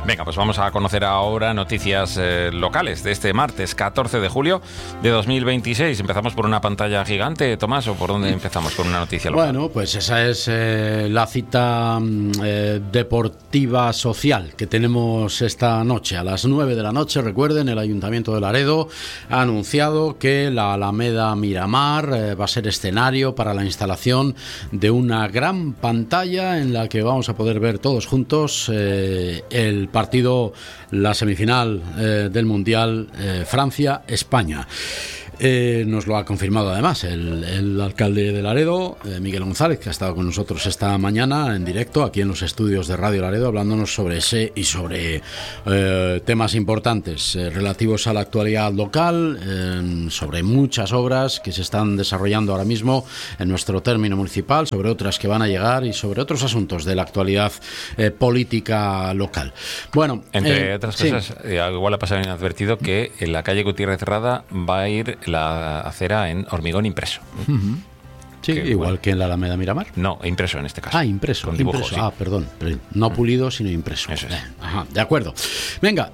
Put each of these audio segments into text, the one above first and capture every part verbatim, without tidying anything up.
Venga, pues vamos a conocer ahora noticias eh, locales de este martes catorce de julio de dos mil veintiséis. Empezamos por una pantalla gigante, Tomás, ¿o por dónde empezamos con una noticia local? Bueno, pues esa es eh, la cita eh, deportiva social que tenemos esta noche. A las nueve de la noche, recuerden, el Ayuntamiento de Laredo ha anunciado que la Alameda Miramar eh, va a ser escenario para la instalación de una gran pantalla en la que vamos a poder ver todos juntos eh, el partido, la semifinal eh, del Mundial eh, Francia-España. Eh, nos lo ha confirmado además el, el alcalde de Laredo, eh, Miguel González, que ha estado con nosotros esta mañana en directo aquí en los estudios de Radio Laredo, hablándonos sobre ese y sobre eh, temas importantes eh, relativos a la actualidad local, eh, sobre muchas obras que se están desarrollando ahora mismo en nuestro término municipal, sobre otras que van a llegar y sobre otros asuntos de la actualidad eh, política local. Bueno, entre eh, otras sí. cosas, eh, igual ha pasado inadvertido que en la calle Gutiérrez Cerrada va a ir la acera en hormigón impreso. Uh-huh. Sí, que, igual bueno, que en la Alameda Miramar. No, impreso en este caso. Ah, impreso. Con dibujo, impreso. Sí. Ah, perdón. No pulido, sino impreso. Eso es. Ajá, de acuerdo. Venga,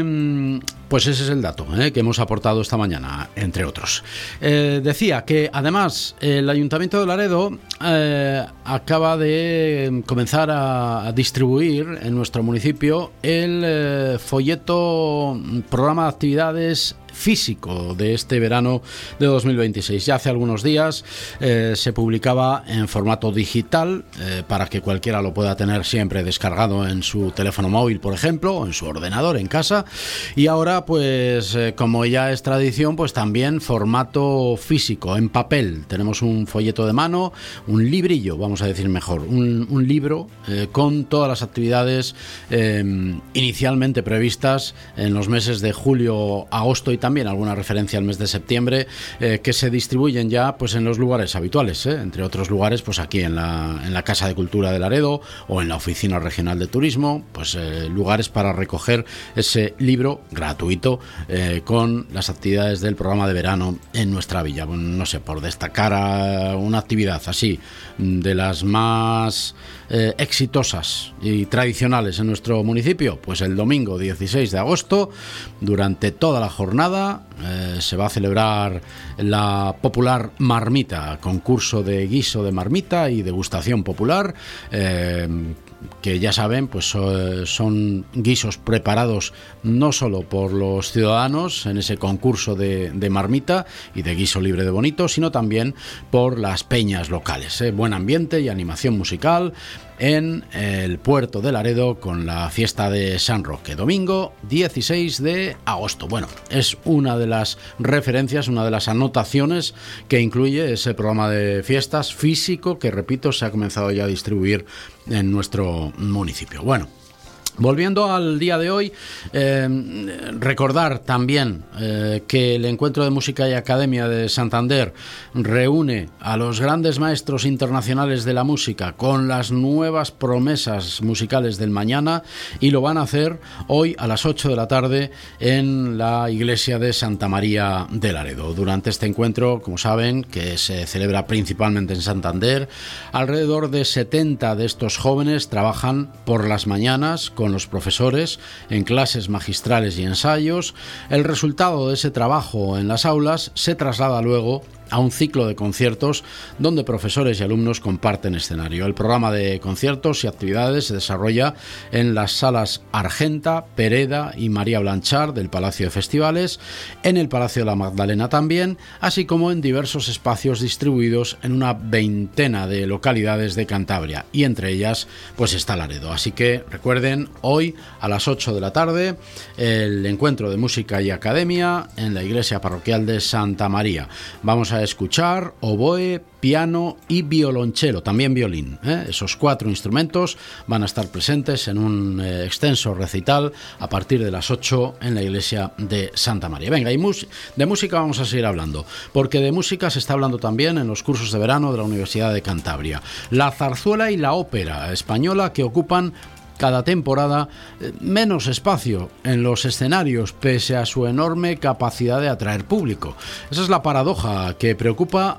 eh, pues ese es el dato eh, que hemos aportado esta mañana, entre otros. Eh, decía que además el Ayuntamiento de Laredo eh, acaba de comenzar a, a distribuir en nuestro municipio el eh, folleto programa de actividades físico de este verano de dos mil veintiséis. Ya hace algunos días eh, se publicaba en formato digital eh, para que cualquiera lo pueda tener siempre descargado en su teléfono móvil, por ejemplo, o en su ordenador en casa. Y ahora, pues, eh, como ya es tradición, pues también formato físico, en papel. Tenemos un folleto de mano, un librillo, vamos a decir mejor, un, un libro eh, con todas las actividades eh, inicialmente previstas en los meses de julio, agosto y también alguna referencia al mes de septiembre, eh, que se distribuyen ya pues en los lugares habituales, eh, entre otros lugares pues aquí en la, en la Casa de Cultura de Laredo o en la Oficina Regional de Turismo, pues eh, lugares para recoger ese libro gratuito eh, con las actividades del programa de verano en nuestra villa. Bueno, no sé, por destacar a una actividad así de las más eh, exitosas y tradicionales en nuestro municipio, pues el domingo dieciséis de agosto, durante toda la jornada Eh, se va a celebrar la popular marmita, concurso de guiso de marmita y degustación popular, eh, que ya saben, pues eh, son guisos preparados no solo por los ciudadanos en ese concurso de, de marmita y de guiso libre de bonito, sino también por las peñas locales. Eh, buen ambiente y animación musical en el puerto de Laredo con la fiesta de San Roque, domingo dieciséis de agosto. Bueno, es una de las referencias, una de las anotaciones que incluye ese programa de fiestas físico que, repito, se ha comenzado ya a distribuir en nuestro municipio. Bueno, volviendo al día de hoy, eh, recordar también eh, que el Encuentro de Música y Academia de Santander reúne a los grandes maestros internacionales de la música con las nuevas promesas musicales del mañana, y lo van a hacer hoy a las ocho de la tarde en la iglesia de Santa María de Laredo. Durante este encuentro, como saben, que se celebra principalmente en Santander, alrededor de setenta de estos jóvenes trabajan por las mañanas con los profesores en clases magistrales y ensayos. El resultado de ese trabajo en las aulas se traslada luego a un ciclo de conciertos donde profesores y alumnos comparten escenario. El programa de conciertos y actividades se desarrolla en las salas Argenta, Pereda y María Blanchard del Palacio de Festivales, en el Palacio de la Magdalena también, así como en diversos espacios distribuidos en una veintena de localidades de Cantabria, y entre ellas pues está Laredo. Así que recuerden, hoy a las ocho de la tarde el Encuentro de Música y Academia en la iglesia parroquial de Santa María. Vamos a escuchar oboe, piano y violonchelo, también violín, ¿eh? Esos cuatro instrumentos van a estar presentes en un eh, extenso recital a partir de las ocho en la iglesia de Santa María. Venga, y mus- de música vamos a seguir hablando, porque de música se está hablando también en los cursos de verano de la Universidad de Cantabria. La zarzuela y la ópera española, que ocupan cada temporada menos espacio en los escenarios pese a su enorme capacidad de atraer público. Esa es la paradoja que preocupa a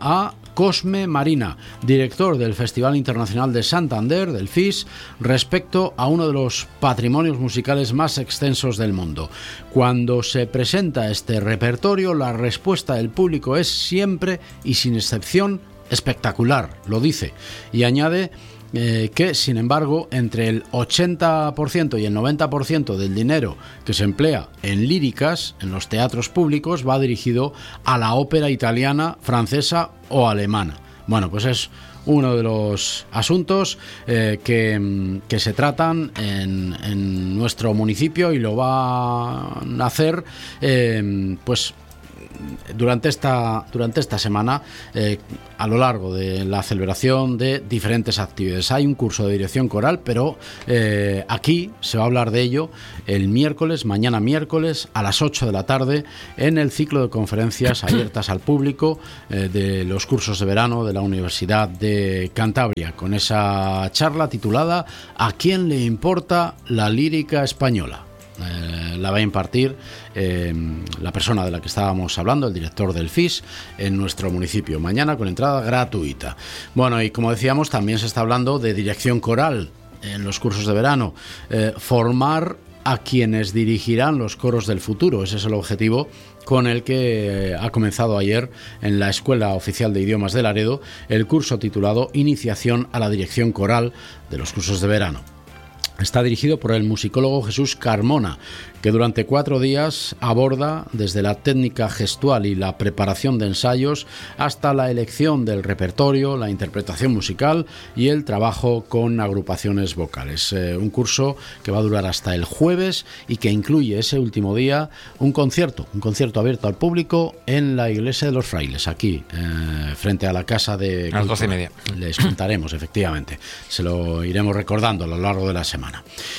Cosme Marina, director del Festival Internacional de Santander, del F I S, respecto a uno de los patrimonios musicales más extensos del mundo. Cuando se presenta este repertorio, la respuesta del público es siempre y sin excepción espectacular, lo dice, y añade Eh, que, sin embargo, entre el ochenta por ciento y el noventa por ciento del dinero que se emplea en líricas, en los teatros públicos, va dirigido a la ópera italiana, francesa o alemana. Bueno, pues es uno de los asuntos eh, que, que se tratan en, en nuestro municipio y lo va a hacer, eh, pues, durante esta, durante esta semana eh, a lo largo de la celebración de diferentes actividades. Hay un curso de dirección coral, pero eh, aquí se va a hablar de ello el miércoles, mañana miércoles a las ocho de la tarde, en el ciclo de conferencias abiertas al público eh, de los cursos de verano de la Universidad de Cantabria, con esa charla titulada ¿A quién le importa la lírica española? Eh, la va a impartir eh, la persona de la que estábamos hablando, el director del F I S, en nuestro municipio, mañana con entrada gratuita. Bueno, y como decíamos, también se está hablando de dirección coral en los cursos de verano, eh, formar a quienes dirigirán los coros del futuro. Ese es el objetivo con el que ha comenzado ayer en la Escuela Oficial de Idiomas de Laredo el curso titulado Iniciación a la Dirección Coral de los cursos de verano. Está dirigido por el musicólogo Jesús Carmona, que durante cuatro días aborda desde la técnica gestual y la preparación de ensayos hasta la elección del repertorio, la interpretación musical y el trabajo con agrupaciones vocales. Eh, un curso que va a durar hasta el jueves y que incluye ese último día un concierto, un concierto abierto al público en la Iglesia de los Frailes, aquí, eh, frente a la Casa de Cultura. A las doce y media. Les contaremos, efectivamente. Se lo iremos recordando a lo largo de la semana.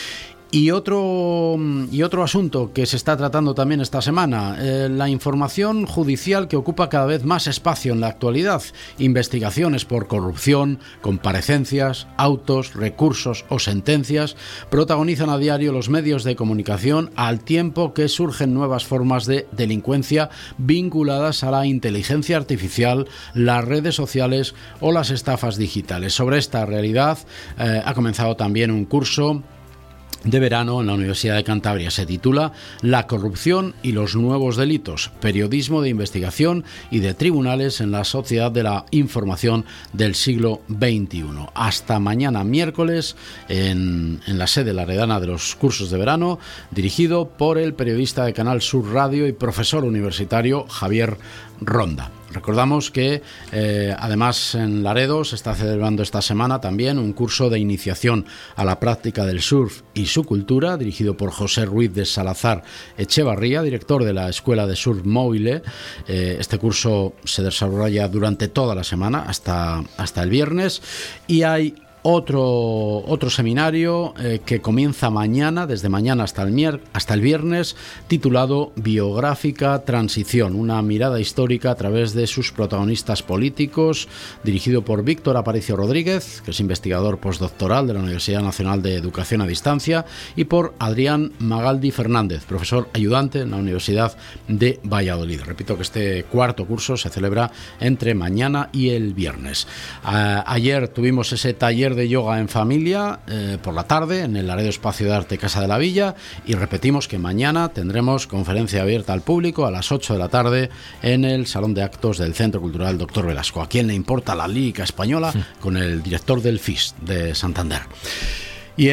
Y otro, y otro asunto que se está tratando también esta semana, eh, la información judicial que ocupa cada vez más espacio en la actualidad. Investigaciones por corrupción, comparecencias, autos, recursos o sentencias protagonizan a diario los medios de comunicación, al tiempo que surgen nuevas formas de delincuencia vinculadas a la inteligencia artificial, las redes sociales o las estafas digitales. Sobre esta realidad eh, ha comenzado también un curso de verano en la Universidad de Cantabria. Se titula La corrupción y los nuevos delitos, periodismo de investigación y de tribunales en la sociedad de la información del siglo veintiuno. Hasta mañana miércoles en, en la sede laredana de los cursos de verano, dirigido por el periodista de Canal Sur Radio y profesor universitario Javier Ronda. Recordamos que eh, además en Laredo se está celebrando esta semana también un curso de iniciación a la práctica del surf y su cultura, dirigido por José Ruiz de Salazar Echevarría, director de la Escuela de Surf Móvil. Eh, este curso se desarrolla durante toda la semana hasta, hasta el viernes, y hay Otro, otro seminario eh, que comienza mañana, desde mañana hasta el, mier- hasta el viernes, titulado Biográfica Transición, una mirada histórica a través de sus protagonistas políticos, dirigido por Víctor Aparicio Rodríguez, que es investigador postdoctoral de la Universidad Nacional de Educación a Distancia, y por Adrián Magaldi Fernández, profesor ayudante en la Universidad de Valladolid. Repito que este cuarto curso se celebra entre mañana y el viernes. A- ayer tuvimos ese taller de yoga en familia eh, por la tarde en el Laredo Espacio de Arte Casa de la Villa, y repetimos que mañana tendremos conferencia abierta al público a las ocho de la tarde en el Salón de Actos del Centro Cultural Doctor Velasco. ¿A quién le importa la lírica española? Sí. Con el director del F I S de Santander. Y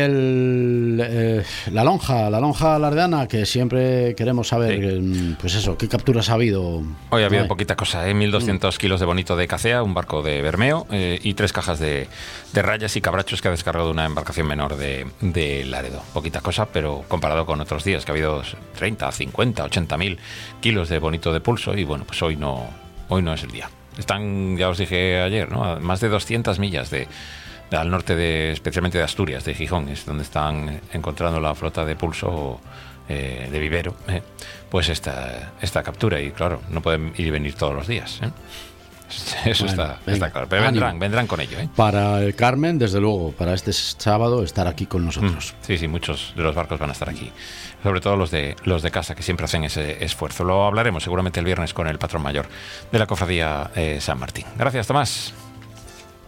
el eh, la lonja, la lonja laredana, que siempre queremos saber, sí. Pues eso, ¿qué capturas ha habido? Hoy ha habido poquita cosa, ¿eh? mil doscientos mm. kilos de bonito de cacea, un barco de Bermeo eh, y tres cajas de, de rayas y cabrachos que ha descargado una embarcación menor de, de Laredo. Poquita cosa, pero comparado con otros días, que ha habido treinta, cincuenta, ochenta mil kilos de bonito de pulso, y bueno, pues hoy no, hoy no es el día. Están, ya os dije ayer, ¿no? A más de doscientas millas de al norte, de especialmente de Asturias, de Gijón, es donde están encontrando la flota de pulso eh, de vivero, eh, pues esta, esta captura, y claro, no pueden ir y venir todos los días, ¿eh? Eso Bueno, está, venga, está claro. Pero ánimo. vendrán, vendrán con ello, ¿eh? Para el Carmen, desde luego, para este sábado estar aquí con nosotros. Mm, sí, sí, muchos de los barcos van a estar aquí. Sobre todo los de los de casa, que siempre hacen ese esfuerzo. Lo hablaremos seguramente el viernes con el patrón mayor de la Cofradía eh, San Martín. Gracias, Tomás.